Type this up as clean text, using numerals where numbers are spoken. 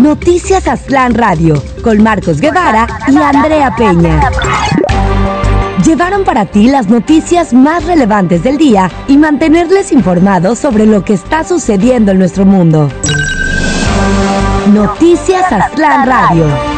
Noticias Aztlán Radio, con Marcos Guevara y Andrea Peña. Llevaron para ti las noticias más relevantes del día y mantenerles informados sobre lo que está sucediendo en nuestro mundo. Noticias Aztlán Radio.